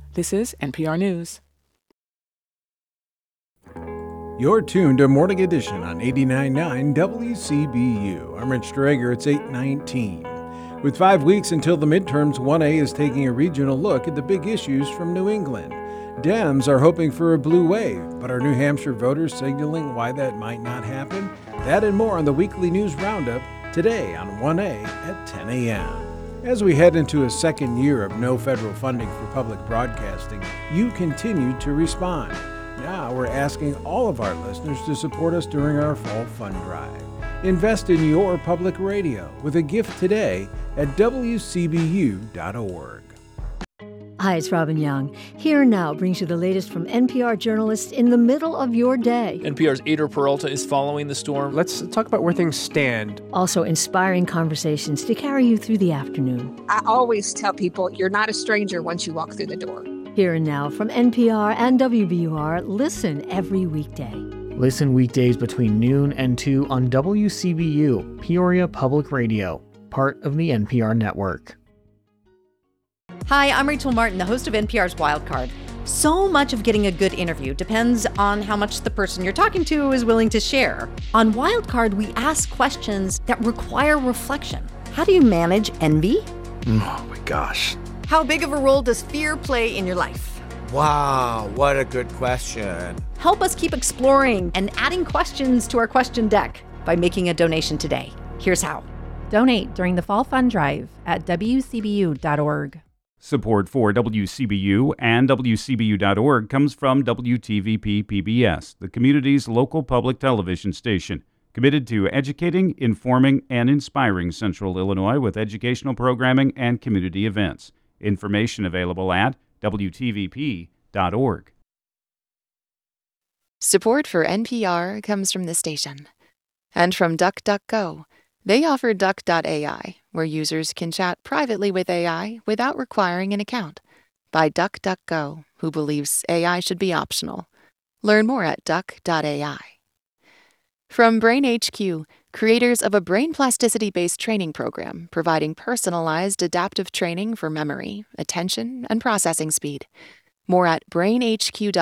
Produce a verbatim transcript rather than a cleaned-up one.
This is N P R News. You're tuned to Morning Edition on eighty-nine point nine W C B U. I'm Rich Drager. It's eight nineteen. With five weeks until the midterms, one A is taking a regional look at the big issues from New England. Dems are hoping for a blue wave, but are New Hampshire voters signaling why that might not happen? That and more on the weekly news roundup today on one A at ten a.m. As we head into a second year of no federal funding for public broadcasting, you continue to respond. Now we're asking all of our listeners to support us during our fall fund drive. Invest in your public radio with a gift today at W C B U dot org. Hi, it's Robin Young. Here Now brings you the latest from N P R journalists in the middle of your day. N P R's Ader Peralta is following the storm. Let's talk about where things stand. Also inspiring conversations to carry you through the afternoon. I always tell people you're not a stranger once you walk through the door. Here and Now from N P R and W B U R, listen every weekday. Listen weekdays between noon and two on W C B U, Peoria Public Radio, part of the N P R network. Hi, I'm Rachel Martin, the host of N P R's Wildcard. So much of getting a good interview depends on how much the person you're talking to is willing to share. On Wildcard, we ask questions that require reflection. How do you manage envy? Oh my gosh. How big of a role does fear play in your life? Wow, what a good question. Help us keep exploring and adding questions to our question deck by making a donation today. Here's how. Donate during the Fall Fund Drive at W C B U dot org. Support for W C B U and W C B U dot org comes from W T V P P B S, the community's local public television station, committed to educating, informing, and inspiring Central Illinois with educational programming and community events. Information available at W T V P dot org. Support for N P R comes from the station and from DuckDuckGo. They offer Duck dot A I, where users can chat privately with A I without requiring an account. By DuckDuckGo, who believes A I should be optional. Learn more at Duck dot A I. From Brain H Q, creators of a brain plasticity-based training program providing personalized adaptive training for memory, attention, and processing speed. More at brain H Q dot